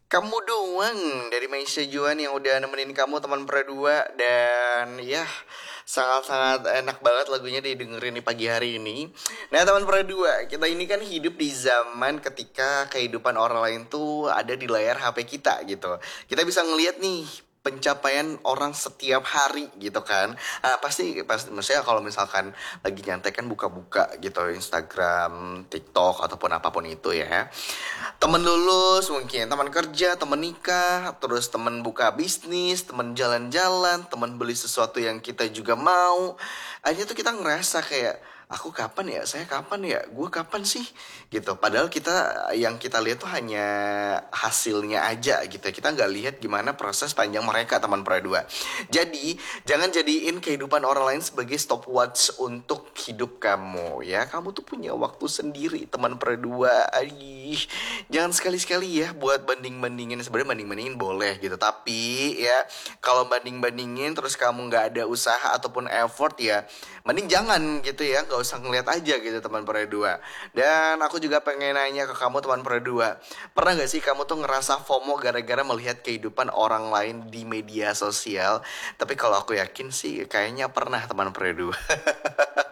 Kamu doang dari Malaysia Juan yang udah nemenin kamu teman berdua. Dan ya, sangat-sangat enak banget lagunya didengerin di pagi hari ini. Nah teman berdua, kita ini kan hidup di zaman ketika kehidupan orang lain tuh ada di layar HP kita gitu. Kita bisa ngeliat nih pencapaian orang setiap hari gitu kan. Pasti maksudnya kalau misalkan lagi nyantai kan buka-buka gitu Instagram, TikTok ataupun apapun itu ya. Temen lulus mungkin, teman kerja, temen nikah, terus temen buka bisnis, temen jalan-jalan, temen beli sesuatu yang kita juga mau. Akhirnya tuh kita ngerasa kayak, aku kapan ya, saya kapan ya, gue kapan sih gitu. Padahal yang kita lihat tuh hanya hasilnya aja gitu. Kita nggak lihat gimana proses panjang mereka teman dua. Jadi jangan jadiin kehidupan orang lain sebagai stopwatch untuk hidup kamu ya. Kamu tuh punya waktu sendiri teman dua. Jangan sekali-sekali ya buat banding-bandingin. Sebenarnya banding-bandingin boleh gitu, tapi ya kalau banding-bandingin terus kamu nggak ada usaha ataupun effort ya mending jangan gitu ya, nggak usah ngeliat aja gitu teman dua. Dan aku juga pengen nanya ke kamu teman dua, pernah gak sih kamu tuh ngerasa FOMO gara-gara melihat kehidupan orang lain di media sosial? Tapi kalau aku yakin sih kayaknya pernah teman dua.